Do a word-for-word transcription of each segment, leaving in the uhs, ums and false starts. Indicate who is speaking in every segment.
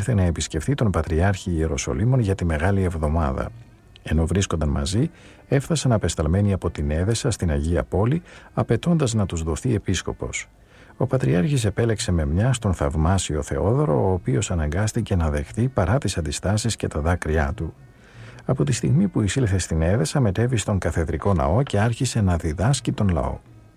Speaker 1: ήρθε να επισκεφθεί τον Πατριάρχη Ιεροσολύμων για τη Μεγάλη Εβδομάδα. Ενώ βρίσκονταν μαζί, έφτασαν απεσταλμένοι από την Έδεσα στην Αγία Πόλη, απαιτώντας να τους δοθεί επίσκοπος. Ο Πατριάρχης επέλεξε με μια στον θαυμάσιο Θεόδωρο, ο οποίος αναγκάστηκε να δεχτεί παρά τις αντιστάσεις και τα δάκρυά του. Από τη στιγμή που εισήλθε στην Έδεσα, μετέβη στον καθεδρικό ναό και άρχισε να διδάσκει τον λαό.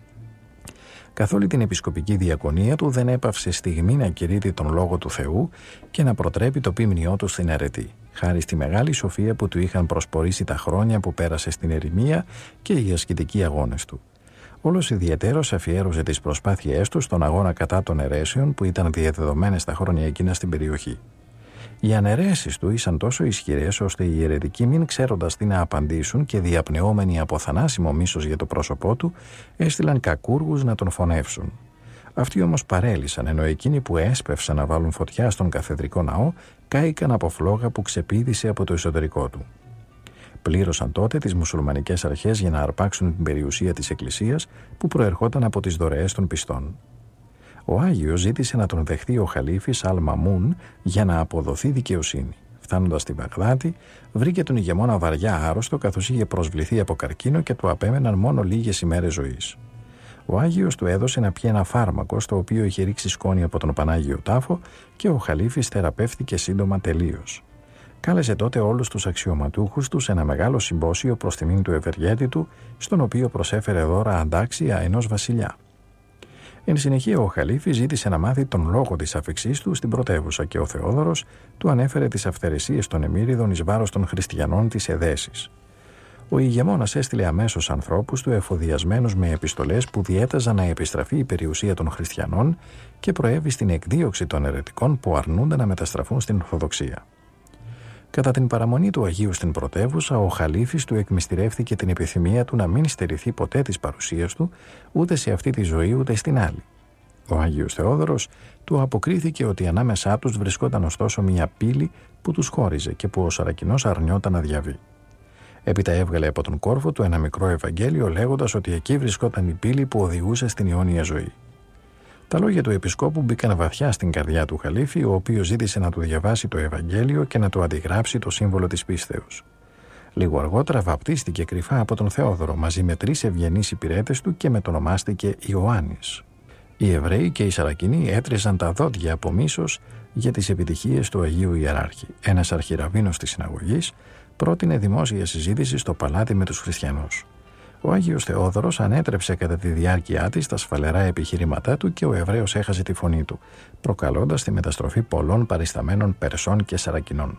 Speaker 1: Καθ' όλη την επισκοπική διακονία του δεν έπαυσε στιγμή να κηρύττει τον λόγο του Θεού και να προτρέπει το ποίμνιό του στην αιρετή, χάρη στη μεγάλη σοφία που του είχαν προσπορήσει τα χρόνια που πέρασε στην ερημία και οι ασκητικοί αγώνες του. Όλος ιδιαιτέρως αφιέρωσε τις προσπάθειές του στον αγώνα κατά των αιρέσεων που ήταν διαδεδομένες τα χρόνια εκείνα στην περιοχή. Οι αναιρέσεις του ήσαν τόσο ισχυρές ώστε οι αιρετικοί, μην ξέροντας τι να απαντήσουν και διαπνεώμενοι από θανάσιμο μίσος για το πρόσωπό του, έστειλαν κακούργους να τον φωνεύσουν. Αυτοί όμως παρέλυσαν, ενώ εκείνοι που έσπευσαν να βάλουν φωτιά στον καθεδρικό ναό κάηκαν από φλόγα που ξεπήδησε από το εσωτερικό του. Πλήρωσαν τότε τις μουσουλμανικές αρχές για να αρπάξουν την περιουσία της Εκκλησίας που προερχόταν από τις δωρεές των πιστών. Ο Άγιος ζήτησε να τον δεχτεί ο Χαλίφης Αλ Μαμούν για να αποδοθεί δικαιοσύνη. Φτάνοντας στη Βαγδάτη, βρήκε τον ηγεμόνα βαριά άρρωστο, καθώς είχε προσβληθεί από καρκίνο και του απέμεναν μόνο λίγες ημέρες ζωής. Ο Άγιος του έδωσε να πιει ένα φάρμακο, στο οποίο είχε ρίξει σκόνη από τον Πανάγιο Τάφο, και ο Χαλίφης θεραπεύτηκε σύντομα τελείως. Κάλεσε τότε όλους τους αξιωματούχους του σε ένα μεγάλο συμπόσιο προς τιμήν του ευεργέτη του, στον οποίο προσέφερε δώρα αντάξια ενός βασιλιά. Εν συνεχεία, ο Χαλίφης ζήτησε να μάθει τον λόγο της άφιξής του στην πρωτεύουσα και ο Θεόδωρος του ανέφερε τις αυθαιρεσίες των Εμμύριδων εις βάρος των χριστιανών της Εδέσης. Ο ηγεμόνας έστειλε αμέσως ανθρώπους του εφοδιασμένους με επιστολές που διέταζαν να επιστραφεί η περιουσία των χριστιανών και προέβη στην εκδίωξη των αιρετικών που αρνούνται να μεταστραφούν στην Ορθοδοξία. Κατά την παραμονή του Αγίου στην πρωτεύουσα, ο Χαλίφης του εκμυστηρεύθηκε την επιθυμία του να μην στερηθεί ποτέ της παρουσίας του, ούτε σε αυτή τη ζωή ούτε στην άλλη. Ο Άγιος Θεόδωρος του αποκρίθηκε ότι ανάμεσά τους βρισκόταν ωστόσο μια πύλη που τους χώριζε και που ο Σαρακινός αρνιόταν να διαβεί. Έπειτα έβγαλε από τον κόρφο του ένα μικρό Ευαγγέλιο, λέγοντας ότι εκεί βρισκόταν η πύλη που οδηγούσε στην αιώνια ζωή. Τα λόγια του επισκόπου μπήκαν βαθιά στην καρδιά του Χαλίφη, ο οποίος ζήτησε να του διαβάσει το Ευαγγέλιο και να του αντιγράψει το σύμβολο της πίστεως. Λίγο αργότερα βαπτίστηκε κρυφά από τον Θεόδωρο μαζί με τρεις ευγενείς υπηρέτες του και μετονομάστηκε Ιωάννης. Οι Εβραίοι και οι Σαρακινοί έτριζαν τα δόντια από μίσος για τις επιτυχίες του Αγίου Ιεράρχη. Ένας αρχιραβίνος της συναγωγής πρότεινε δημόσια συζήτηση στο παλάτι με τους χριστιανούς. Ο Άγιος Θεόδωρος ανέτρεψε κατά τη διάρκεια της τα σφαλερά επιχειρήματά του και ο Εβραίος έχασε τη φωνή του, προκαλώντας τη μεταστροφή πολλών παρισταμένων Περσών και Σαρακινών.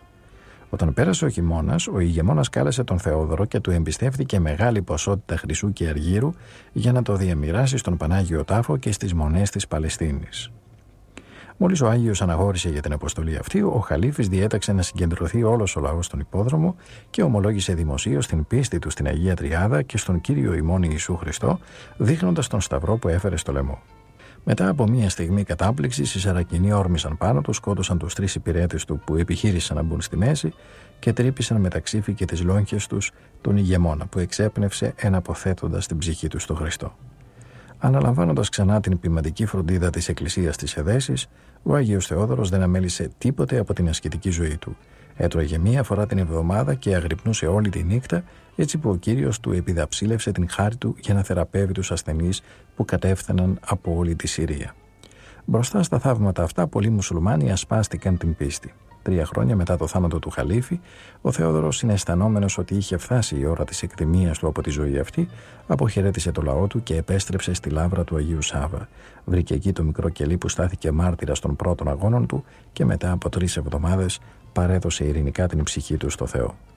Speaker 1: Όταν πέρασε ο χειμώνας, ο ηγεμόνας κάλεσε τον Θεόδωρο και του εμπιστεύτηκε μεγάλη ποσότητα χρυσού και αργύρου για να το διαμοιράσει στον Πανάγιο Τάφο και στις μονές της Παλαιστίνης. Μόλις ο Άγιος αναχώρησε για την αποστολή αυτή, ο Χαλίφης διέταξε να συγκεντρωθεί όλος ο λαός στον υπόδρομο και ομολόγησε δημοσίως την πίστη του στην Αγία Τριάδα και στον Κύριο ημών Ιησού Χριστό, δείχνοντας τον σταυρό που έφερε στο λαιμό. Μετά από μια στιγμή κατάπληξης, οι Σαρακινοί όρμησαν πάνω του, σκότωσαν τους τρεις υπηρέτες του που επιχείρησαν να μπουν στη μέση και τρύπησαν με τα ξύφη και τις λόγχες τους τον ηγεμόνα, που εξέπνευσε εναποθέτοντας την ψυχή του στο Χριστό. Αναλαμβάνοντας ξανά την ποιμαντική φροντίδα της Εκκλησίας της Εδέσης, ο Άγιος Θεόδωρος δεν αμέλησε τίποτε από την ασκητική ζωή του. Έτρωγε μία φορά την εβδομάδα και αγρυπνούσε όλη τη νύχτα, έτσι που ο Κύριος του επιδαψίλευσε την χάρη του για να θεραπεύει τους ασθενείς που κατέφθαναν από όλη τη Συρία. Μπροστά στα θαύματα αυτά, πολλοί μουσουλμάνοι ασπάστηκαν την πίστη. Τρία χρόνια μετά το θάνατο του Χαλίφη, ο Θεόδωρος, συναισθανόμενος ότι είχε φτάσει η ώρα της εκτιμίας του από τη ζωή αυτή, αποχαιρέτησε το λαό του και επέστρεψε στη λάβρα του Αγίου Σάβα. Βρήκε εκεί το μικρό κελί που στάθηκε μάρτυρας των πρώτων αγώνων του και μετά από τρεις εβδομάδες παρέδωσε ειρηνικά την ψυχή του στο Θεό.